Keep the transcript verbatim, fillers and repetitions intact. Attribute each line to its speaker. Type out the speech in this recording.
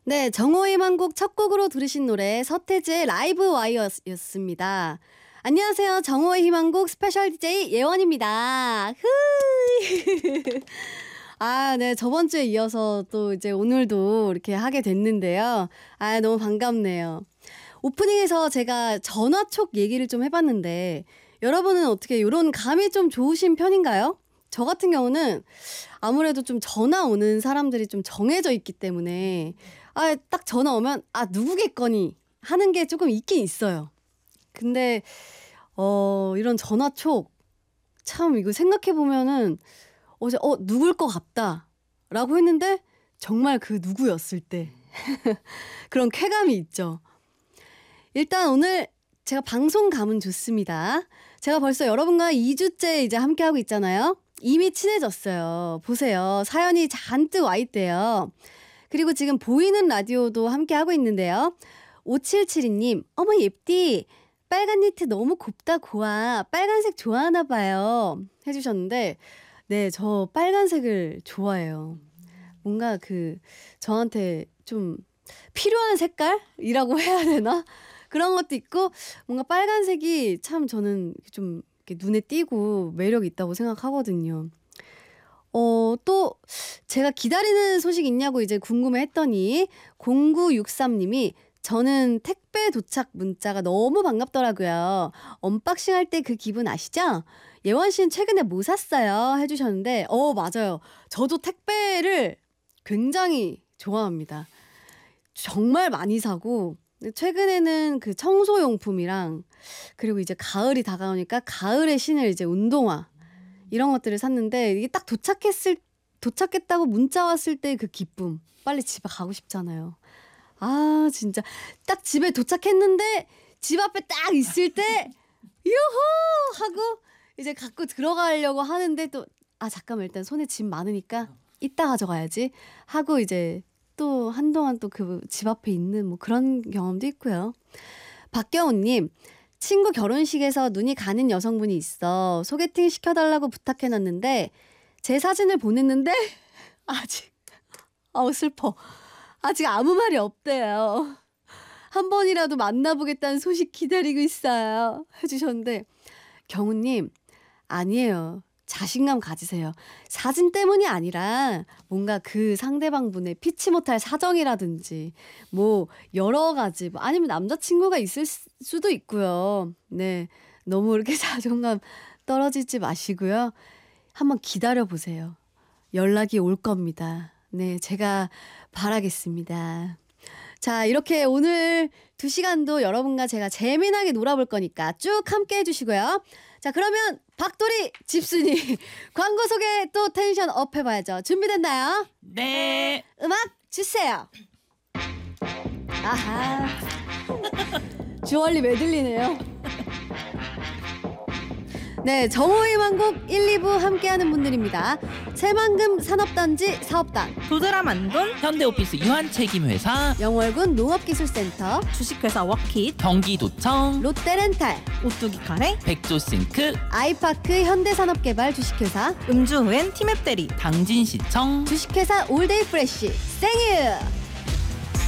Speaker 1: 네, 정호의 만곡 첫 곡으로 들으신 노래 서태지의 라이브 와이어였습니다. 안녕하세요. 정호의 희망곡 스페셜 디제이 예원입니다. 흐이. 아, 네. 저번 주에 이어서 또 이제 오늘도 이렇게 하게 됐는데요. 아, 너무 반갑네요. 오프닝에서 제가 전화촉 얘기를 좀 해봤는데 여러분은 어떻게 이런 감이 좀 좋으신 편인가요? 저 같은 경우는 아무래도 좀 전화 오는 사람들이 좀 정해져 있기 때문에 아, 딱 전화 오면 아, 누구겠거니 하는 게 조금 있긴 있어요. 근데 어, 이런 전화촉 참 이거 생각해 보면은 어제 어 누굴 것 같다라고 했는데 정말 그 누구였을 때 그런 쾌감이 있죠. 일단 오늘 제가 방송감은 좋습니다. 제가 벌써 여러분과 이 주째 이제 함께하고 있잖아요. 이미 친해졌어요. 보세요. 사연이 잔뜩 와 있대요. 그리고 지금 보이는 라디오도 함께하고 있는데요. 오칠칠이 님, 어머 옙디 빨간 니트 너무 곱다 고와 빨간색 좋아하나 봐요 해주셨는데 네, 저 빨간색을 좋아해요. 뭔가 그 저한테 좀 필요한 색깔이라고 해야 되나? 그런 것도 있고 뭔가 빨간색이 참 저는 좀 이렇게 눈에 띄고 매력 있다고 생각하거든요. 어, 또 제가 기다리는 소식 있냐고 이제 궁금해했더니 공구육삼 님이 저는 택배 도착 문자가 너무 반갑더라고요. 언박싱 할 때 그 기분 아시죠? 예원 씨는 최근에 뭐 샀어요? 해주셨는데 어 맞아요. 저도 택배를 굉장히 좋아합니다. 정말 많이 사고 최근에는 그 청소용품이랑 그리고 이제 가을이 다가오니까 가을의 신을 이제 운동화 이런 것들을 샀는데 이게 딱 도착했을 도착했다고 문자 왔을 때 그 기쁨 빨리 집에 가고 싶잖아요. 아 진짜 딱 집에 도착했는데 집 앞에 딱 있을 때 요호 하고 이제 갖고 들어가려고 하는데 또 아 잠깐만 일단 손에 짐 많으니까 이따 가져가야지 하고 이제 또 한동안 또 그 집 앞에 있는 뭐 그런 경험도 있고요. 박경훈님 친구 결혼식에서 눈이 가는 여성분이 있어 소개팅 시켜달라고 부탁해놨는데 제 사진을 보냈는데 아직 아우 슬퍼 아직 아무 말이 없대요. 한 번이라도 만나보겠다는 소식 기다리고 있어요 해주셨는데 경우님 아니에요. 자신감 가지세요. 사진 때문이 아니라 뭔가 그 상대방분의 피치 못할 사정이라든지 뭐 여러 가지 뭐 아니면 남자친구가 있을 수도 있고요. 네, 너무 이렇게 자존감 떨어지지 마시고요. 한번 기다려보세요. 연락이 올 겁니다. 네, 제가 바라겠습니다. 자, 이렇게 오늘 두 시간도 여러분과 제가 재미나게 놀아볼 거니까 쭉 함께 해주시고요. 자, 그러면 박도리 집순이 광고 소개 또 텐션 업 해봐야죠. 준비됐나요?
Speaker 2: 네.
Speaker 1: 음악 주세요. 아하. 주얼리 메들리네요. 네, 정호의 만곡 일, 이 부 함께하는 분들입니다. 새만금 산업단지 사업단,
Speaker 2: 도드라 만돈, 현대오피스 유한책임회사,
Speaker 1: 영월군 농업기술센터,
Speaker 3: 주식회사 워킷,
Speaker 2: 경기도청,
Speaker 1: 롯데렌탈,
Speaker 3: 오뚜기 카레,
Speaker 2: 백조싱크,
Speaker 1: 아이파크 현대산업개발 주식회사,
Speaker 3: 음주후엔 티맵 대리,
Speaker 2: 당진시청,
Speaker 1: 주식회사 올데이 프레쉬, 생유!